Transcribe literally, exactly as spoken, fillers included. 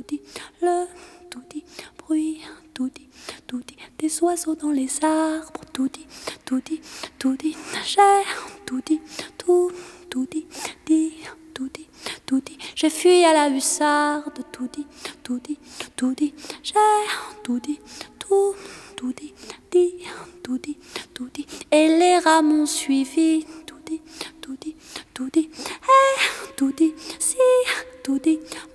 dit, le tout dit, bruit, tout dit, tout dit, des oiseaux dans les arbres, tout dit, tout dit, tout dit, j'ai tout dit, tout, tout dit, dit, tout dit, tout dit, j'ai fui à la hussarde, tout dit, tout dit, tout dit, j'ai tout dit, tout, tout dit, dit, tout dit, tout dit, et les rats m'ont suivi, tout dit, tout dit, tout dit, eh, tout dit, si, tout dit,